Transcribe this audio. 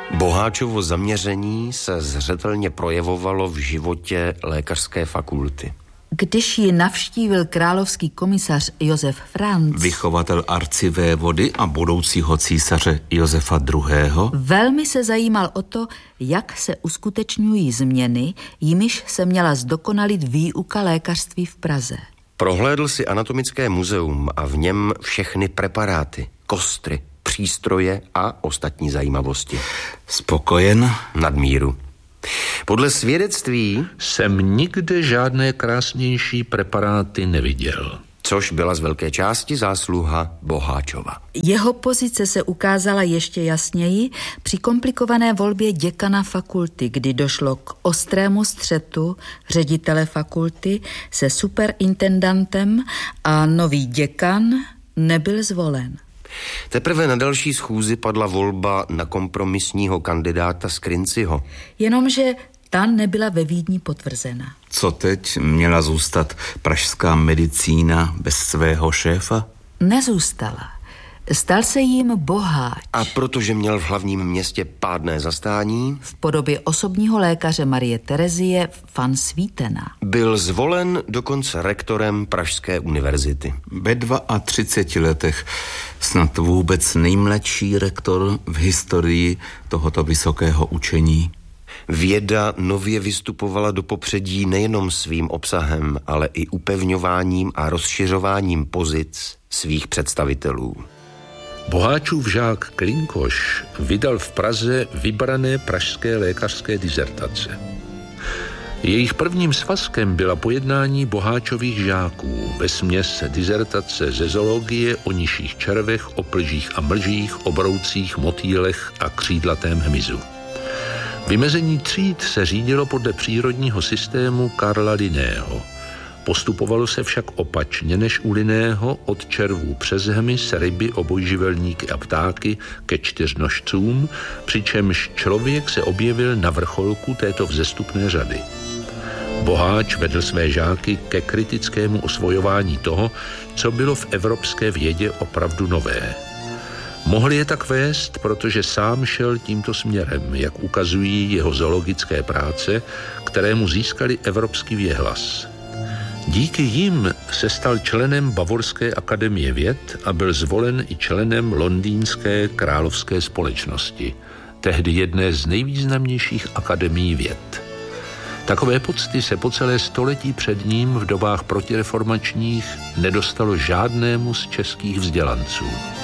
Boháčovo zaměření se zřetelně projevovalo v životě lékařské fakulty. Když ji navštívil královský komisař Josef Franz, vychovatel arcivévody a budoucího císaře Josefa II., velmi se zajímal o to, jak se uskutečňují změny, jimiž se měla zdokonalit výuka lékařství v Praze. Prohlédl si anatomické muzeum a v něm všechny preparáty, kostry, přístroje a ostatní zajímavosti. Spokojen? Nadmíru. Podle svědectví jsem nikde žádné krásnější preparáty neviděl. Což byla z velké části zásluha Boháčova. Jeho pozice se ukázala ještě jasněji při komplikované volbě děkana fakulty, kdy došlo k ostrému střetu ředitele fakulty se superintendantem a nový děkan nebyl zvolen. Teprve na další schůzi padla volba na kompromisního kandidáta Skrinciho. Jenomže ta nebyla ve Vídni potvrzena. Co teď? Měla zůstat pražská medicína bez svého šéfa? Nezůstala. Stal se jím Boháč. A protože měl v hlavním městě pádné zastání, v podobě osobního lékaře Marie Terezie van Swietena, byl zvolen dokonce rektorem Pražské univerzity. Ve 32 letech snad vůbec nejmladší rektor v historii tohoto vysokého učení. Věda nově vystupovala do popředí nejenom svým obsahem, ale i upevňováním a rozšiřováním pozic svých představitelů. Boháčův žák Klinkoš vydal v Praze vybrané pražské lékařské dizertace. Jejich prvním svazkem byla pojednání Boháčových žáků, vesměs dizertace ze zoologie o nižších červech, o plžích a mlžích, o broucích, motýlech a křídlatém hmyzu. Vymezení tříd se řídilo podle přírodního systému Karla Linného. Postupovalo se však opačně než u Linného, od červů přes hmyz, ryby, obojživelníky a ptáky ke čtyřnožcům, přičemž člověk se objevil na vrcholku této vzestupné řady. Boháč vedl své žáky ke kritickému osvojování toho, co bylo v evropské vědě opravdu nové. Mohli je tak vést, protože sám šel tímto směrem, jak ukazují jeho zoologické práce, které mu získali evropský věhlas. Díky jim se stal členem Bavorské akademie věd a byl zvolen i členem Londýnské královské společnosti, tehdy jedné z nejvýznamnějších akademií věd. Takové pocty se po celé století před ním v dobách protireformačních nedostalo žádnému z českých vzdělanců.